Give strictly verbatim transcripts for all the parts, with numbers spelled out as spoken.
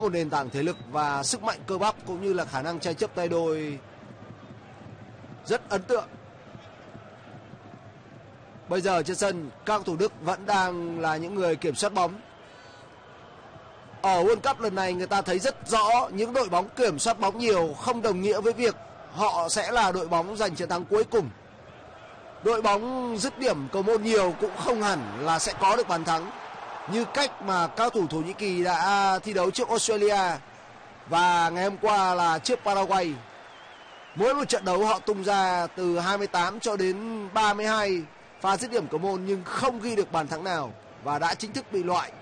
một nền tảng thể lực và sức mạnh cơ bắp cũng như là khả năng tranh chấp tay đôi rất ấn tượng. Bây giờ trên sân các cầu thủ Đức vẫn đang là những người kiểm soát bóng. Ở World Cup lần này người ta thấy rất rõ những đội bóng kiểm soát bóng nhiều không đồng nghĩa với việc họ sẽ là đội bóng giành chiến thắng cuối cùng. Đội bóng dứt điểm cầu môn nhiều cũng không hẳn là sẽ có được bàn thắng, như cách mà các thủ Thổ Nhĩ Kỳ đã thi đấu trước Australia và ngày hôm qua là trước Paraguay. Mỗi một trận đấu họ tung ra từ hai mươi tám cho đến ba mươi hai pha dứt điểm cầu môn nhưng không ghi được bàn thắng nào và đã chính thức bị loại.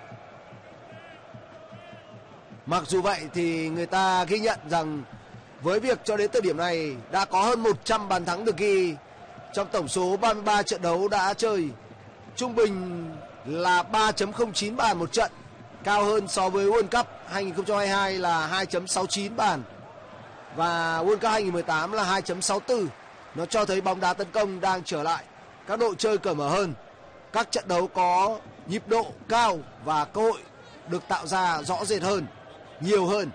Mặc dù vậy thì người ta ghi nhận rằng với việc cho đến thời điểm này đã có hơn một trăm bàn thắng được ghi trong tổng số ba mươi ba trận đấu đã chơi, trung bình là ba phẩy không chín bàn một trận, cao hơn so với World Cup hai không hai hai là hai phẩy sáu chín bàn và World Cup hai không một tám là hai phẩy sáu tư. Nó cho thấy bóng đá tấn công đang trở lại, các đội chơi cởi mở hơn, các trận đấu có nhịp độ cao và cơ hội được tạo ra rõ rệt hơn, nhiều hơn.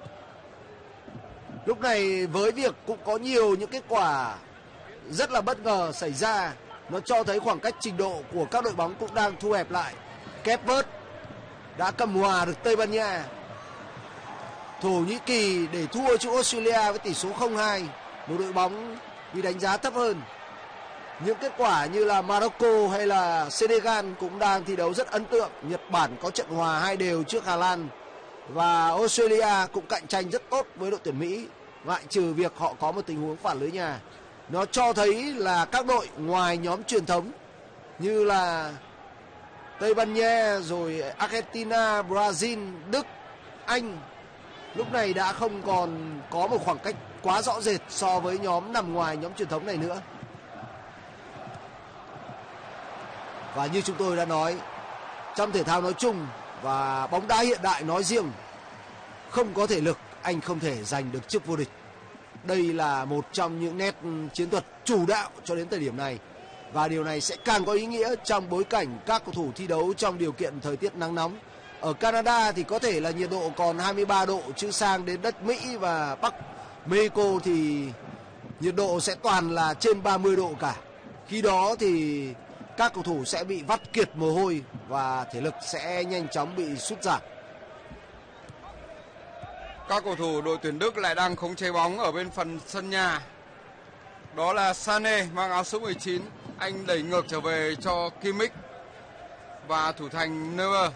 Lúc này với việc cũng có nhiều những kết quả rất là bất ngờ xảy ra, nó cho thấy khoảng cách trình độ của các đội bóng cũng đang thu hẹp lại. Cape Verde đã cầm hòa được Tây Ban Nha. Thổ Nhĩ Kỳ để thua trước Australia với tỷ số không hai, một đội bóng bị đánh giá thấp hơn. Những kết quả như là Morocco hay là Senegal cũng đang thi đấu rất ấn tượng. Nhật Bản có trận hòa hai đều trước Hà Lan và Australia cũng cạnh tranh rất tốt với đội tuyển Mỹ, ngoại trừ việc họ có một tình huống phản lưới nhà. Nó cho thấy là các đội ngoài nhóm truyền thống như là Tây Ban Nha, rồi Argentina, Brazil, Đức, Anh lúc này đã không còn có một khoảng cách quá rõ rệt so với nhóm nằm ngoài nhóm truyền thống này nữa. Và như chúng tôi đã nói, trong thể thao nói chung và bóng đá hiện đại nói riêng, không có thể lực anh không thể giành được chức vô địch. Đây là một trong những nét chiến thuật chủ đạo cho đến thời điểm này. Và điều này sẽ càng có ý nghĩa trong bối cảnh các cầu thủ thi đấu trong điều kiện thời tiết nắng nóng. Ở Canada thì có thể là nhiệt độ còn hai mươi ba độ, chứ sang đến đất Mỹ và Bắc Mexico thì nhiệt độ sẽ toàn là trên ba mươi độ cả. Khi đó thì các cầu thủ sẽ bị vắt kiệt mồ hôi và thể lực sẽ nhanh chóng bị sút giảm. Các cầu thủ đội tuyển Đức lại đang khống chế bóng ở bên phần sân nhà. Đó là Sané mang áo số mười chín, anh đẩy ngược trở về cho Kimmich và thủ thành Neuer.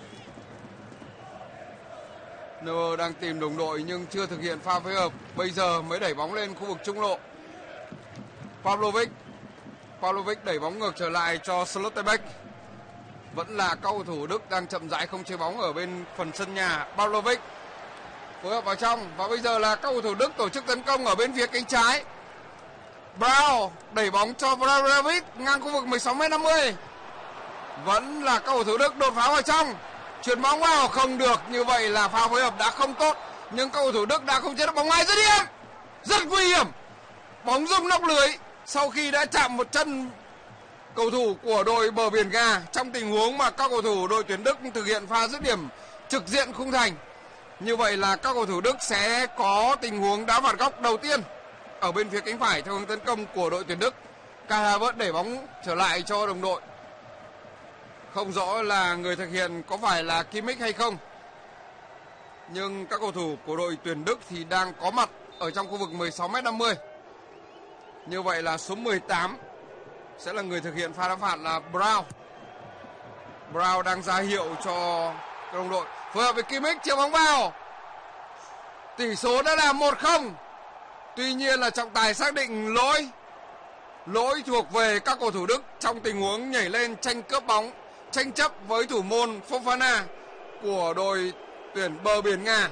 Neuer đang tìm đồng đội nhưng chưa thực hiện pha phối hợp, bây giờ mới đẩy bóng lên khu vực trung lộ. Pavlovic Pavlovic đẩy bóng ngược trở lại cho Schlotterbeck. Vẫn là các cầu thủ Đức đang chậm rãi không chế bóng ở bên phần sân nhà. Pavlovic phối hợp vào trong và bây giờ là các cầu thủ Đức tổ chức tấn công ở bên phía cánh trái. Brown đẩy bóng cho Vlahovic ngang khu vực mười sáu mét năm mươi. Vẫn là các cầu thủ Đức đột phá vào trong, chuyền bóng vào không được, như vậy là pha phối hợp đã không tốt, nhưng các cầu thủ Đức đã không chế được bóng ngay dứt điểm. Rất nguy hiểm. Bóng rung nóc lưới sau khi đã chạm một chân cầu thủ của đội bờ biển Nga trong tình huống mà các cầu thủ đội tuyển Đức thực hiện pha dứt điểm trực diện khung thành. Như vậy là các cầu thủ Đức sẽ có tình huống đá phạt góc đầu tiên ở bên phía cánh phải theo hướng tấn công của đội tuyển Đức. Kai Havertz đẩy bóng trở lại cho đồng đội. Không rõ là người thực hiện có phải là Kimmich hay không, nhưng các cầu thủ của đội tuyển Đức thì đang có mặt ở trong khu vực mười sáu mét năm mươi. Như vậy là số mười tám sẽ là người thực hiện pha đá phạt là Brown. Brown đang ra hiệu cho đồng đội phối hợp với Kimmich, chiếu bóng vào. Tỷ số đã là một không. Tuy nhiên là trọng tài xác định lỗi lỗi thuộc về các cầu thủ Đức trong tình huống nhảy lên tranh cướp bóng, tranh chấp với thủ môn Fofana của đội tuyển bờ biển Nga.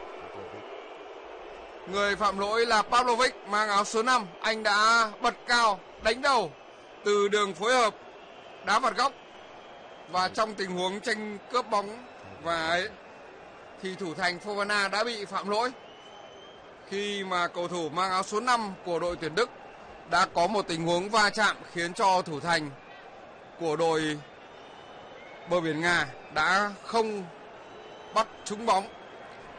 Người phạm lỗi là Pavlovic mang áo số năm, anh đã bật cao đánh đầu từ đường phối hợp đá phạt góc và trong tình huống tranh cướp bóng và ấy, thì thủ thành Fofana đã bị phạm lỗi khi mà cầu thủ mang áo số năm của đội tuyển Đức đã có một tình huống va chạm khiến cho thủ thành của đội bờ biển Nga đã không bắt trúng bóng.